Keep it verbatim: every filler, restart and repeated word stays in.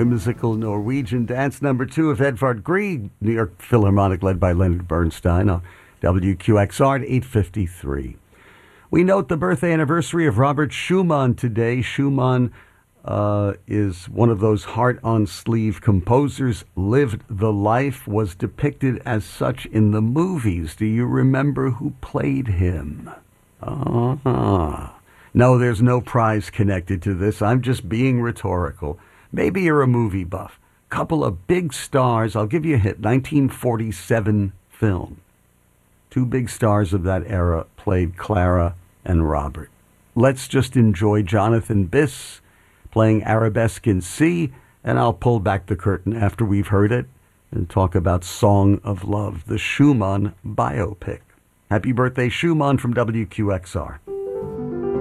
whimsical Norwegian dance. Number two of Edvard Grieg, New York Philharmonic, led by Leonard Bernstein on W Q X R at eight fifty-three. We note the birthday anniversary of Robert Schumann today. Schumann uh, is one of those heart-on-sleeve composers, lived the life, was depicted as such in the movies. Do you remember who played him? Ah. No, there's no prize connected to this. I'm just being rhetorical. Maybe you're a movie buff. Couple of big stars. I'll give you a hint. nineteen forty-seven film. Two big stars of that era played Clara and Robert. Let's just enjoy Jonathan Biss playing Arabesque in C, and I'll pull back the curtain after we've heard it and talk about Song of Love, the Schumann biopic. Happy birthday, Schumann, from W Q X R.